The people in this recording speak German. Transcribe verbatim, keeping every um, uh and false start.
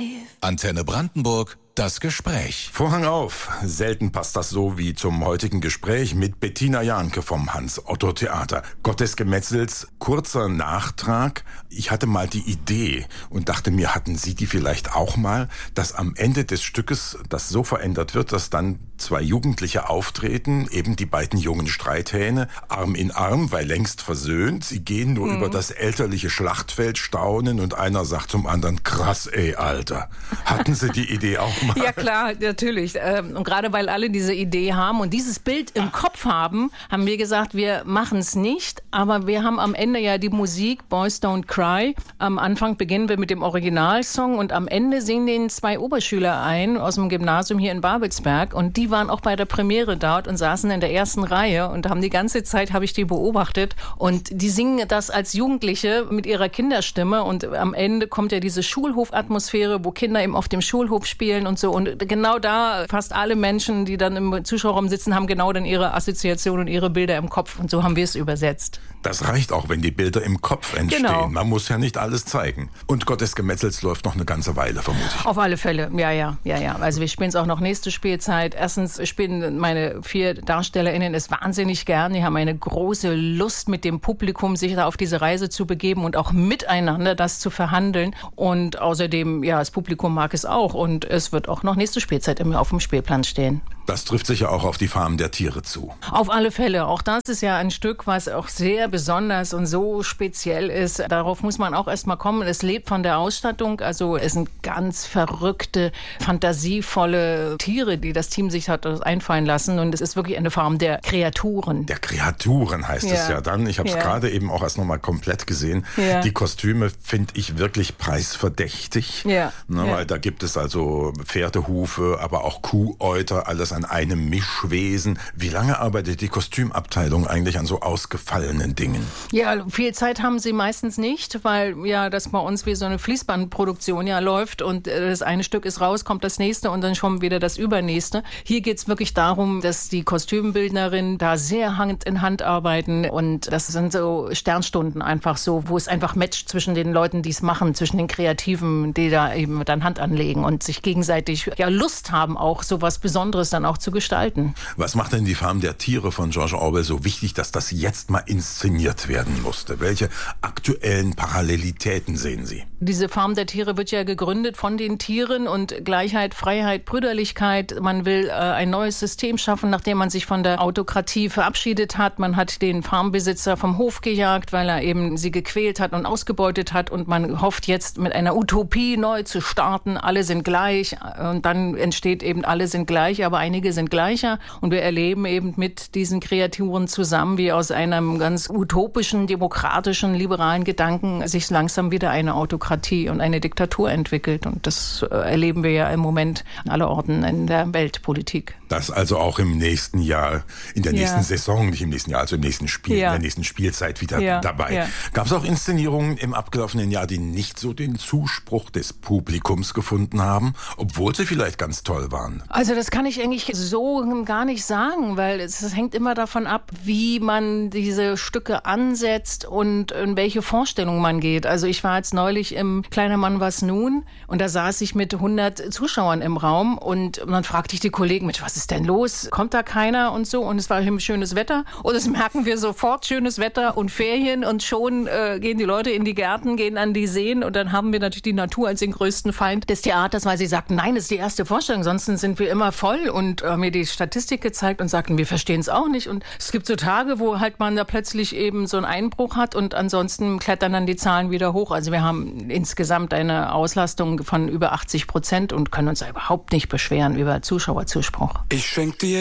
Antenne Brandenburg. Das Gespräch. Vorhang auf. Selten passt das so wie zum heutigen Gespräch mit Bettina Jahnke vom Hans-Otto-Theater. Gott des Gemetzels, kurzer Nachtrag. Ich hatte mal die Idee und dachte mir, hatten Sie die vielleicht auch mal, dass am Ende des Stückes das so verändert wird, dass dann zwei Jugendliche auftreten, eben die beiden jungen Streithähne, Arm in Arm, weil längst versöhnt. Sie gehen nur mhm. über das elterliche Schlachtfeld, staunen und einer sagt zum anderen, krass ey, Alter. Hatten Sie die Idee auch? Ja klar, natürlich. Und gerade weil alle diese Idee haben und dieses Bild im Kopf haben, haben wir gesagt, wir machen es nicht. Aber wir haben am Ende ja die Musik Boys Don't Cry. Am Anfang beginnen wir mit dem Originalsong und am Ende singen den zwei Oberschüler ein aus dem Gymnasium hier in Babelsberg. Und die waren auch bei der Premiere dort und saßen in der ersten Reihe und haben die ganze Zeit, habe ich die beobachtet. Und die singen das als Jugendliche mit ihrer Kinderstimme. Und am Ende kommt ja diese Schulhofatmosphäre, wo Kinder eben auf dem Schulhof spielen und so. Und genau da, fast alle Menschen, die dann im Zuschauerraum sitzen, haben genau dann ihre Assoziationen und ihre Bilder im Kopf. Und so haben wir es übersetzt. Das reicht auch, wenn die Bilder im Kopf entstehen. Genau. Man muss ja nicht alles zeigen. Und Gott des Gemetzels läuft noch eine ganze Weile, vermute ich. Auf alle Fälle, ja, ja, ja, ja. Also wir spielen es auch noch nächste Spielzeit. Erstens spielen meine vier DarstellerInnen es wahnsinnig gern. Die haben eine große Lust mit dem Publikum, sich da auf diese Reise zu begeben und auch miteinander das zu verhandeln. Und außerdem, ja, das Publikum mag es auch. Und es wird auch noch nächste Spielzeit immer auf dem Spielplan stehen. Das trifft sicher auch auf die Farm der Tiere zu. Auf alle Fälle. Auch das ist ja ein Stück, was auch sehr besonders und so speziell ist. Darauf muss man auch erstmal kommen. Es lebt von der Ausstattung. Also es sind ganz verrückte, fantasievolle Tiere, die das Team sich hat einfallen lassen. Und es ist wirklich eine Farm der Kreaturen. Der Kreaturen heißt ja. es ja dann. Ich habe es ja. gerade eben auch erst nochmal komplett gesehen. Ja. Die Kostüme finde ich wirklich preisverdächtig. Ja. Ne, ja. Weil da gibt es also Pferdehufe, aber auch Kuhäuter, alles an einem Mischwesen. Wie lange arbeitet die Kostümabteilung eigentlich an so ausgefallenen Dingen? Ja, viel Zeit haben sie meistens nicht, weil ja das bei uns wie so eine Fließbandproduktion ja läuft und das eine Stück ist raus, kommt das nächste und dann schon wieder das übernächste. Hier geht es wirklich darum, dass die Kostümbildnerinnen da sehr Hand in Hand arbeiten und das sind so Sternstunden einfach so, wo es einfach matcht zwischen den Leuten, die es machen, zwischen den Kreativen, die da eben dann Hand anlegen und sich gegenseitig ja Lust haben, auch so was Besonderes dann auch zu gestalten. Was macht denn die Farm der Tiere von George Orwell so wichtig, dass das jetzt mal inszeniert werden musste? Welche aktuellen Parallelitäten sehen Sie? Diese Farm der Tiere wird ja gegründet von den Tieren und Gleichheit, Freiheit, Brüderlichkeit. Man will äh, ein neues System schaffen, nachdem man sich von der Autokratie verabschiedet hat. Man hat den Farmbesitzer vom Hof gejagt, weil er eben sie gequält hat und ausgebeutet hat und man hofft jetzt mit einer Utopie neu zu starten. Alle sind gleich und dann entsteht eben alle sind gleich, aber einige sind gleicher und wir erleben eben mit diesen Kreaturen zusammen, wie aus einem ganz utopischen, demokratischen, liberalen Gedanken sich langsam wieder eine Autokratie und eine Diktatur entwickelt und das erleben wir ja im Moment an aller Orten in der Weltpolitik. Das also auch im nächsten Jahr, in der nächsten ja. Saison, nicht im nächsten Jahr, also im nächsten Spiel, ja. in der nächsten Spielzeit wieder ja. dabei. Ja. Gab es auch Inszenierungen im abgelaufenen Jahr, die nicht so den Zuspruch des Publikums gefunden haben, obwohl sie vielleicht ganz toll waren? Also das kann ich eigentlich so gar nicht sagen, weil es, es hängt immer davon ab, wie man diese Stücke ansetzt und in welche Vorstellung man geht. Also ich war jetzt neulich im Kleiner Mann was nun und da saß ich mit hundert Zuschauern im Raum und dann fragte ich die Kollegen, Mensch, was ist denn los? Kommt da keiner und so? Und es war schönes Wetter und das merken wir sofort, schönes Wetter und Ferien und schon äh, gehen die Leute in die Gärten, gehen an die Seen und dann haben wir natürlich die Natur als den größten Feind des Theaters, weil sie sagten, nein, das ist die erste Vorstellung, sonst sind wir immer voll und äh, mir die Statistik gezeigt und sagten, wir verstehen es auch nicht und es gibt so Tage, wo halt man da plötzlich eben so einen Einbruch hat und ansonsten klettern dann die Zahlen wieder hoch. Also wir haben insgesamt eine Auslastung von über achtzig Prozent und können uns ja überhaupt nicht beschweren über Zuschauerzuspruch. Ich schenk dir